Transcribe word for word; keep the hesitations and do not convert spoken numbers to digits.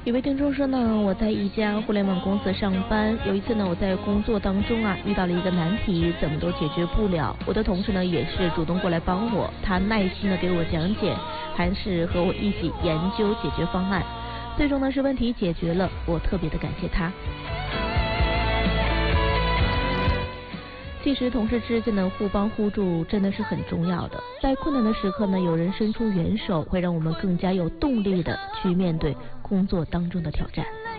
有位听众说呢，我在一家互联网公司上班，有一次呢，我在工作当中啊遇到了一个难题，怎么都解决不了。我的同事呢也是主动过来帮我，他耐心的给我讲解，还是和我一起研究解决方案。最终呢是问题解决了，我特别的感谢他。其实同事之间的互帮互助真的是很重要的，在困难的时刻呢，有人伸出援手，会让我们更加有动力的去面对工作当中的挑战。